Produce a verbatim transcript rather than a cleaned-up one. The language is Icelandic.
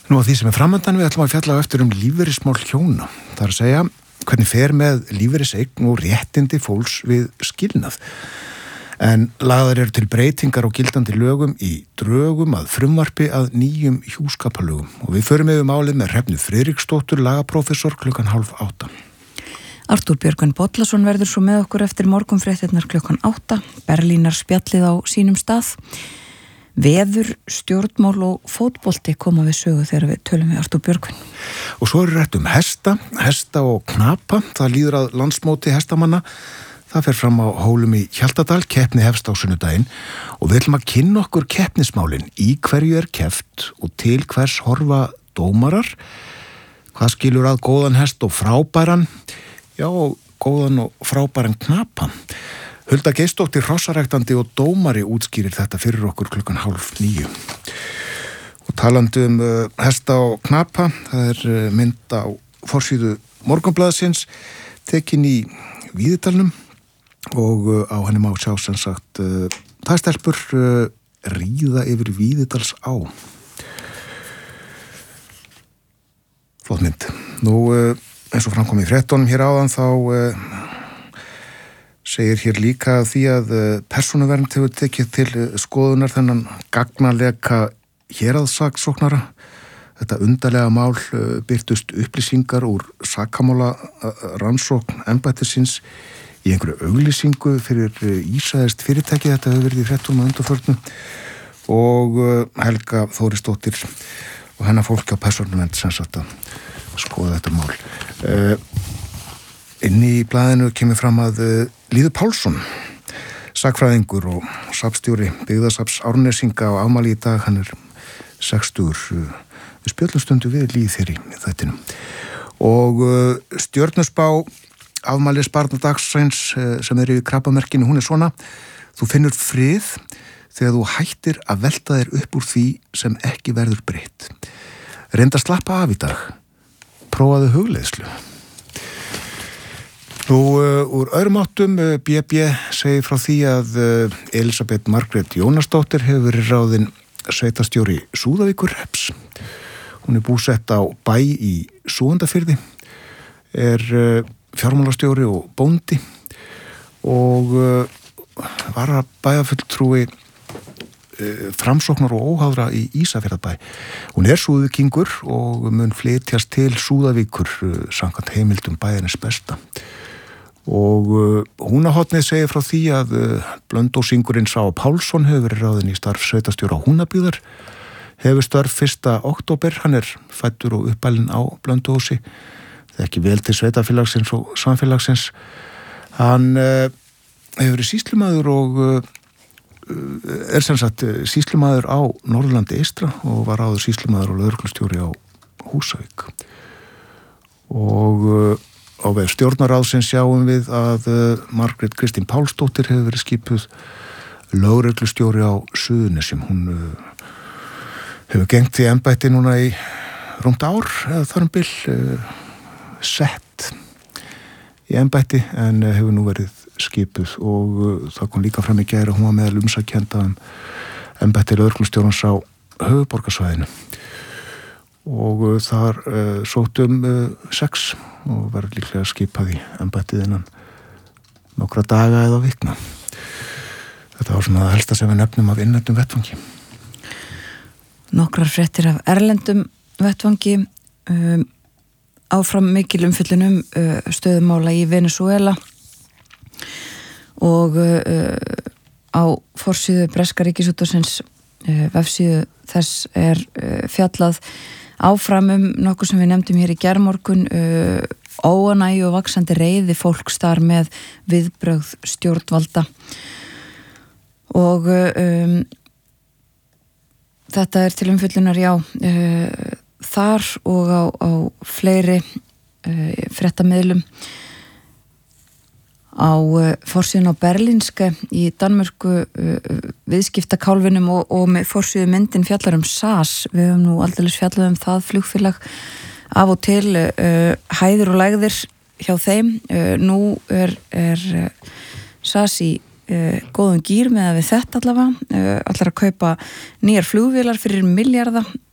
Nú að því sem er framöndan við ætlum að fjalla á eftir um lífeyrismál hjóna. Það er að segja hvernig fer með lífeyriseign og réttindi fólks við skilnað. En lagðar eru til breytingar á gildandi lögum í drögum að frumvarpi að nýjum hjúskapalögum. Og við förum yfir málið með Hrefnu Friðriksdóttur, lagaprófessor, klukkan hálf átta. Artúr Björgvin Bollason verður svo með okkur eftir morgunfréttirnar klukkan átta. Berlínar spjallið á sínum stað. Veður, stjórnmál og fótbolti koma við sögu þegar við tölum við Artúr Björgvin. Og svo er rætt um hesta, hesta og knapa. Það líður að landsmóti hestamanna. Það fer fram á Hólum í Hjaltadal, keppni hefst á sunnudaginn og við ætlum að kynna okkur keppnismálin. Í hverju er keppt og til hvers horfa dómarar? Hvað skilur að góðan hest og frábæran? Já, góðan og frábæran knapa. Hulda Geirsdóttir, hrossaræktandi og dómari útskýrir þetta fyrir okkur klukkan hálf níu. Og talandi um uh, hesta og knapa, það er uh, mynd á forsíðu Morgunblaðsins, tekin í Víðidalnum og uh, á henni má sjá sem sagt uh, það stelpur uh, ríða yfir Víðidals á. Flott mynd. Nú, uh, eins og framkom í fréttunum hér áðan þá uh, segir hér líka því að persónuvernd hefur tekið til skoðunar þennan gagnaleka héraðssaksóknara. Þetta undarlega mál birtust upplýsingar úr sakamála rannsókn embættisins í einhverju auglýsingu fyrir ísraelskt fyrirtæki. Þetta hefur verið í fréttum að undanförnu og Helga Þórisdóttir og hennar fólk á persónuvernd sem sagt að skoða þetta mál. Uh, Inni í blaðinu kemur fram að Lýður Pálsson, sakfræðingur og safnstjóri byggðasafns Árnesinga á afmæli í dag, hann er sextugur. Við spjöllum stundu við Lýð þeirri í þættinum. Og stjörnusbá afmælis barnadagsins sem er yfir krabbamerkinu, hún er svona: þú finnur frið þegar þú hættir að velta þér upp úr því sem ekki verður breytt. Reynda að slappa af í dag. Prófaðu hugleiðslu. Nú, uh, úr öðrum áttum, uh, B B segir frá því að uh, Elisabeth Margrét Jónasdóttir hefur verið ráðin sveitarstjóri Súðavíkurhrepps. Hún er búsett á bæ í Súgandafirði, er uh, fjármálastjóri og bóndi og uh, var að bæjarfulltrúi uh, framsóknar og óháðra í Ísafjarðarbæ. Hún er súðvíkingur og mun flytjast til Súðavíkur uh, samkvæmt heimildum bæjarins besta. Og uh, Húnahotnið segir frá því að uh, Blönduósingurinn Sá Pálsson hefur verið ráðinn í starf sveitarstjóra á Húnabyggðar, hefur störf fyrsta október, hann er fæddur og uppalinn á Blönduósi, það er ekki vel til sveitarfélagsins og samfélagsins. Hann uh, hefur verið sýslumaður og uh, er sem sagt sýslumaður á Norðurlandi eystra og var áður sýslumaður og lögreglustjóri á Húsavík. Og uh, á vef stjórnarráðsins sjáum við að uh, Margrét Kristín Pálsdóttir hefur verið skipuð lögreglustjóri á Suðurnesjum. Hún uh, hefur gengt í embætti núna í rúmt ár eða þar um bil, uh, sett í embætti en uh, hefur nú verið skipuð og uh, það kom líka fram í gær að hún var meðal umsækjenda um embætti lögreglustjórans á höfuðborgarsvæðinu. Og uh, þar uh, sóttum uh, sex og verður líklega skipað í embættið innan nokkra daga eða vikna. Þetta var svona það helsta sem við nefnum af innlendum vettvangi. Nokkrar fréttir af erlendum vettvangi, um, áfram mikil umfyllunum uh, stöðumála í Venezuela og uh, á forsíðu breska ríkisútvarpsins uh, vefsíðu þess er uh, fjallað áfram um nokkuð sem við nefndum hér í gærmorgun, uh, óánægju og vaxandi reiði fólks þar með viðbrögð stjórnvalda og um, þetta er til umfjöllunar já uh, þar og á, á fleiri uh, fréttamiðlum. Á uh, forsíðun á Berlínske í Danmörku uh, viðskiptakálfinum og, og með forsíðu myndin fjallar um S A S. Við höfum nú aldeilis fjallað um það flugfélag af og til, uh, hæðir og lægðir hjá þeim. Uh, nú er, er uh, S A S í uh, góðum gír með að við þetta allavega, uh, allar að kaupa nýjar flugvélar fyrir milljarða